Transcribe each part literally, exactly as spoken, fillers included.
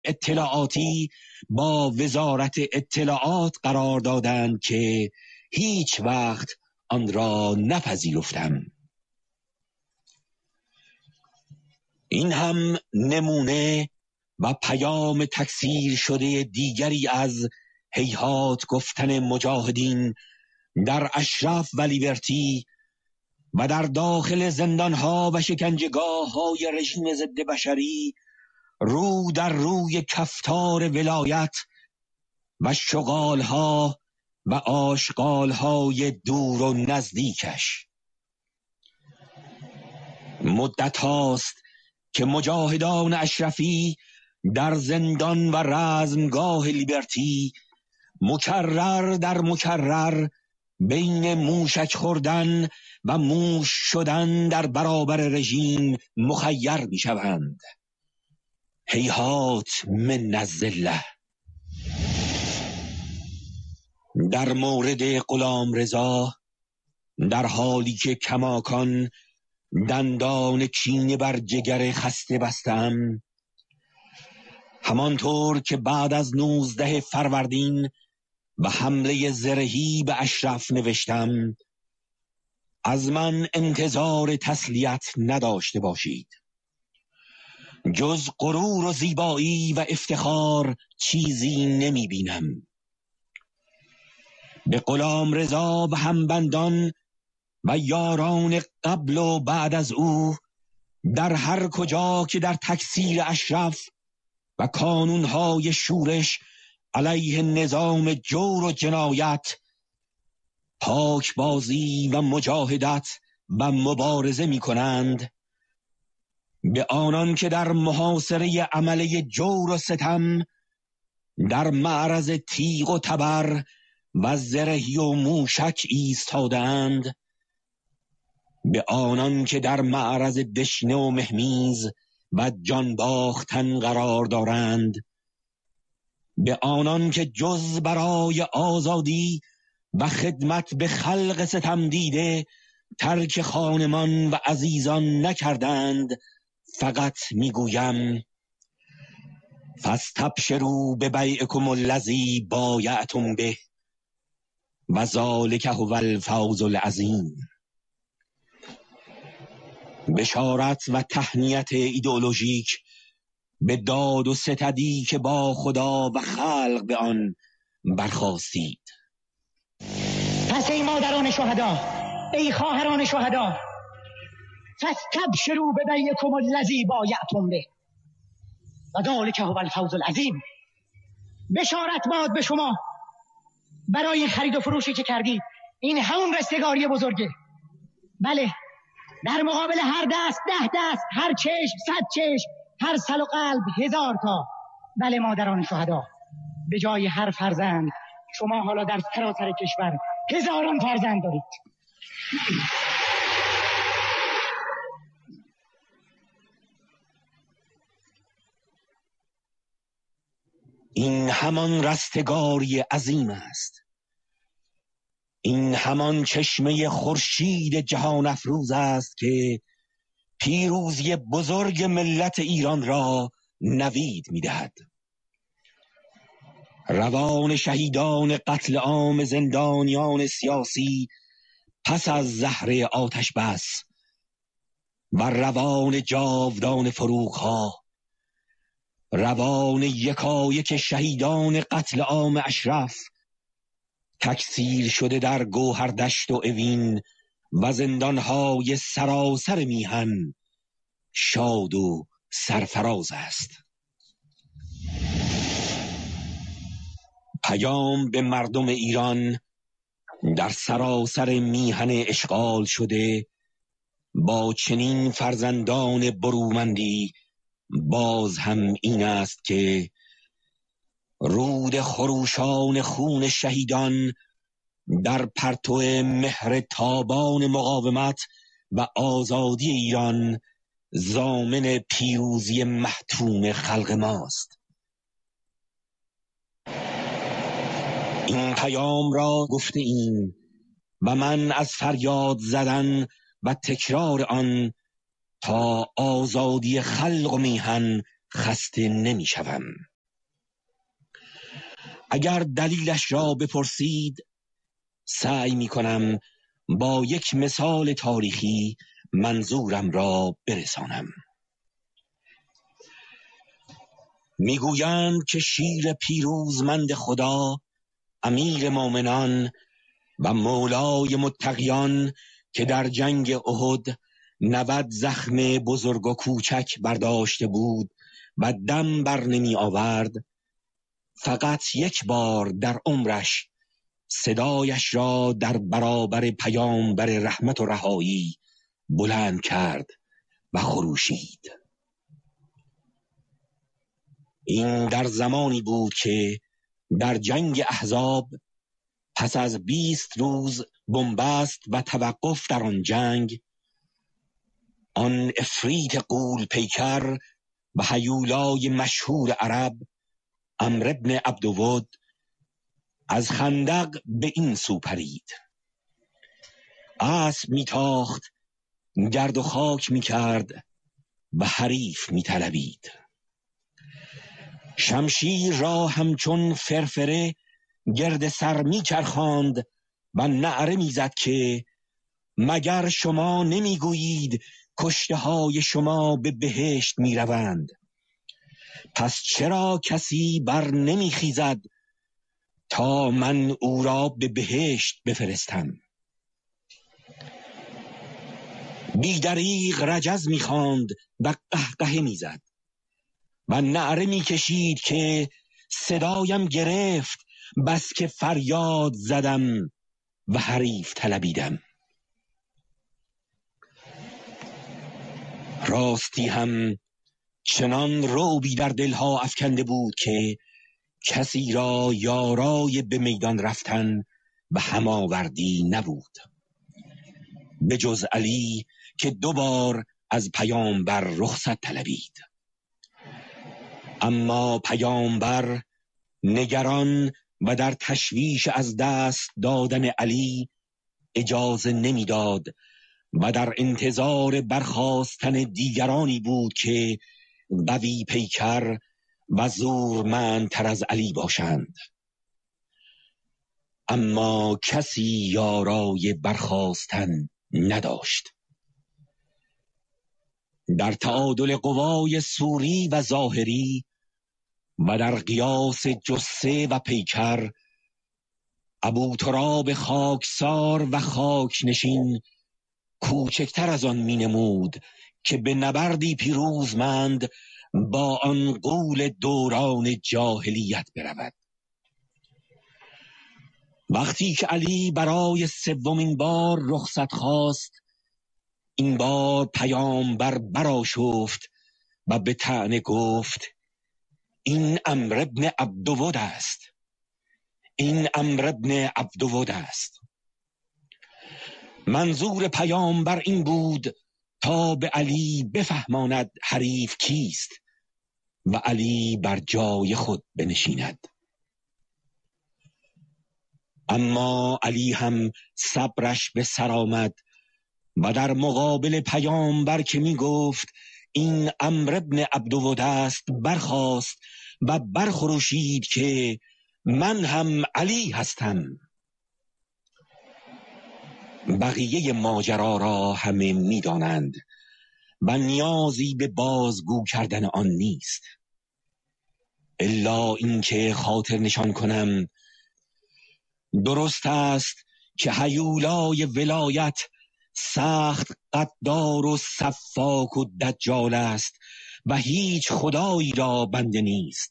اطلاعاتی با وزارت اطلاعات قرار دادند که هیچ وقت آن را نپذیرفتم. این هم نمونه و پیام تکثیر شده دیگری از هیهات گفتن مجاهدین در اشرف و لیبرتی و در داخل زندانها و شکنجهگاه های رژیم ضد بشری رو در روی کفتار ولایت و شغالها و آشغالهای دور و نزدیکش. مدت هاست که مجاهدان اشرفی در زندان و رزمگاه لیبرتی مکرر در مکرر بین موشک خوردن و موش شدن در برابر رژیم مخیر می شوند. هیهات من الذله. در مورد غلامرضا، در حالی که کماکان دندان کینه بر جگر خسته بستم، همانطور که بعد از نوزده فروردین و حمله زرهی به اشرف نوشتم، از من انتظار تسلیت نداشته باشید. جز غرور و زیبایی و افتخار چیزی نمی بینم. به غلامرضا و همبندان و یاران قبل و بعد از او در هر کجا که در تکثیر اشرف و کانونهای شورش علیه نظام جور و جنایت پاکبازی و مجاهدت و مبارزه می کنند، به آنان که در محاصره عمله جور و ستم در معرض تیغ و تبر و زرهی و موشک ایستادند، به آنان که در معرض دشنه و مهمیز و جان باختن قرار دارند، به آنان که جز برای آزادی و خدمت به خلق ستم دیده ترک خانمان و عزیزان نکردند، فقط میگویم فاستبشروا ببیعکم الذی بایعتم به و ذلک هو الفوز العظیم. بشارت و تهنیت ایدئولوژیک به داد و ستدی که با خدا و خلق به آن برخاستید. پس ای مادران شهدا، ای خواهران شهدا، فاستبشروا ببیعکم الذی بایعتم به و ذلک هو الفوز العظیم. بشارت باد به شما برای این خرید و فروشی که کردید. این همون رستگاری بزرگه. بله، در مقابل هر دست ده دست، هر چشم صد چشم، هر سل و قلب هزار تا. بله مادران شهدا، به جای هر فرزند شما حالا در سراسر کشور هزاران فرزند دارید. این همان رستگاری عظیم است. این همان چشمه خورشید جهان افروز است که پیروزی بزرگ ملت ایران را نوید می‌دهد. روان شهیدان قتل عام زندانیان سیاسی پس از زهر آتش بس و روان جاودان فروغ‌ها، روان یکایک شهیدان قتل عام اشرف تکثیر شده در گوهردشت و اوین و زندانهای سراسر میهن شاد و سرفراز است. پیام به مردم ایران در سراسر میهن اشغال شده با چنین فرزندان برومندی باز هم این است که رود خروشان خون شهیدان در پرتو مهر تابان مقاومت و آزادی ایران ضامن پیروزی محتوم خلق ماست. این پیام را گفته ایم و من از فریاد زدن و تکرار آن تا آزادی خلق و میهن خسته نمی شوم. اگر دلیلش را بپرسید سعی می کنم با یک مثال تاریخی منظورم را برسانم. میگویند که شیر پیروزمند خدا، امیر مومنان و مولای متقیان که در جنگ احد نود زخم بزرگ و کوچک برداشته بود و دم بر نمی آورد، فقط یک بار در عمرش صدایش را در برابر پیامبر رحمت و رهایی بلند کرد و خروشید. این در زمانی بود که در جنگ احزاب پس از بیست روز بنبست و توقف در آن جنگ، آن افریت غول پیکر و هیولای مشهور عرب عمرو بن عبدود از خندق به این سو پرید. اسب میتاخت، گرد و خاک میکرد و حریف میطلبید. شمشیر را همچون فرفره گرد سر میچرخاند و نعره میزد که مگر شما نمیگویید کشته های شما به بهشت میروند؟ پس چرا کسی بر نمیخیزد تا من او را به بهشت بفرستم؟ بیدریغ رجز میخواند و قهقه میزد و نعره میکشید که صدایم گرفت بس که فریاد زدم و حریف طلبیدم. راستی هم چنان رعبی در دلها افکنده بود که کسی را یارای به میدان رفتن و هماوردی نبود به جز علی که دوبار از پیامبر رخصت طلبید. اما پیامبر نگران و در تشویش از دست دادن علی اجازه نمیداد و در انتظار برخاستن دیگرانی بود که قوی پیکر و زورمندتر از علی باشند. اما کسی یارای برخاستن نداشت. در تعادل قوای سوری و ظاهری و در قیاس جثه و پیکر، ابو تراب خاکسار و خاک نشین کوچکتر از آن می نمود که به نبردی پیروزمند با آن غول دوران جاهلیت برود. وقتی که علی برای سومین بار رخصت خواست، این بار پیامبر برآشفت و به طعنه گفت این عمرو بن عبدود است، این عمرو بن عبدود است. منظور پیامبر این بود تا به علی بفهماند حریف کیست و علی بر جای خود بنشیند. اما علی هم صبرش به سر آمد و در مقابل پیامبر که می گفت این عمرو بن عبدود است برخاست و برخروشید که من هم علی هستم. بقیه ماجرا را همه می دانند و نیازی به بازگو کردن آن نیست، الا اینکه خاطر نشان کنم درست است که هیولای ولایت سخت قدار و سفاک و دجال است و هیچ خدایی را بنده نیست.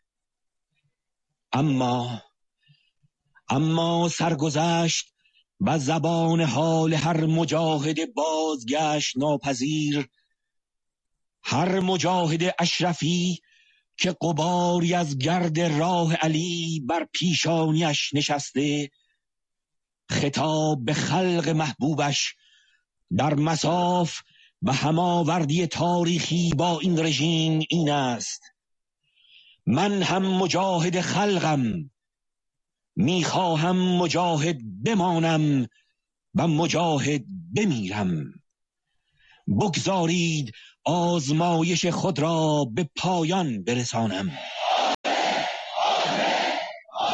اما اما سرگذشت و زبان حال هر مجاهد بازگشت ناپذیر، هر مجاهد اشرفی که غباری از گرد راه علی بر پیشانیش نشسته، خطاب به خلق محبوبش در مصاف و هماوردی تاریخی با این رژیم این است: من هم مجاهد خلقم، میخواهم مجاهد بمانم و مجاهد بمیرم. بگذارید آزمایش خود را به پایان برسانم.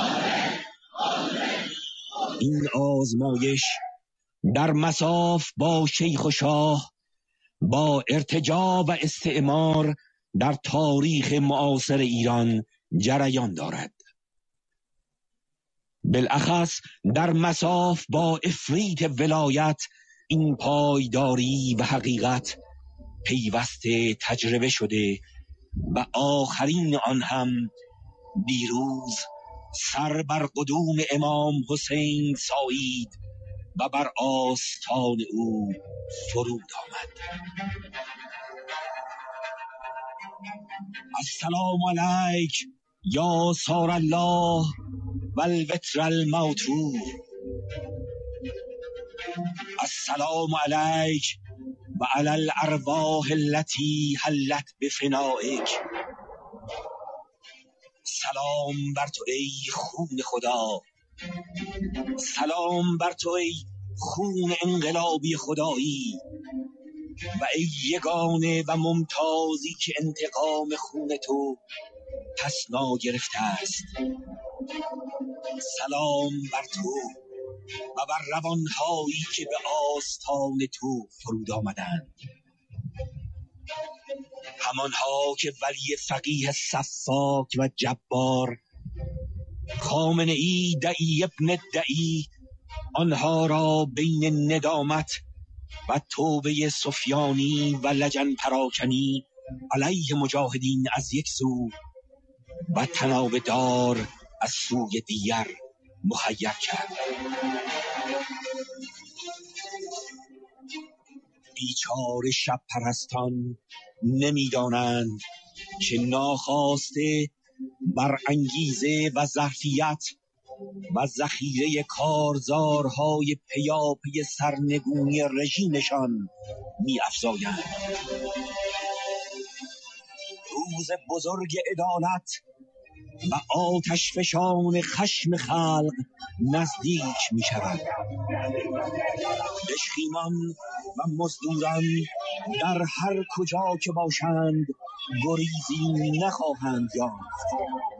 این آزمایش در مصاف با شیخ و شاه، با ارتجاع و استعمار در تاریخ معاصر ایران جریان دارد. بالاخص در مصاف با افریط ولایت این پایداری و حقیقت پیوسته تجربه شده و آخرین آن هم دیروز سر بر قدوم امام حسین سایید و بر آستان او فرود آمد. السلام علیک یا سار الله و الوتر الموتور. السلام علیک و علی الارواح التي حلت بفنائک. سلام بر تو ای خون خدا، سلام بر تو ای خون انقلابی خدایی و ای یگانه و ممتازی که انتقام خون تو تسنا گرفته است. سلام بر تو و بر روانهایی که به آستان تو فرود آمدند، همانها که ولی فقیه صفاک و جبار خامنه ای دعی ابن دعی آنها را بین ندامت و توبه سفیانی و لجن پراکنی علیه مجاهدین از یک سو و تناب دار از سوی دیگر مخیر کرد. بیچاره شب پرستان نمیدانند که ناخواسته بر انگیزه و ظرفیت و ذخیره کارزارهای پیاپی سرنگونی رژیمشان می افزایند. روز بزرگ عدالت و آتش فشان خشم خلق نزدیک می شود. دشخیمان و مزدوران در هر کجا که باشند گریزی نخواهند یافت.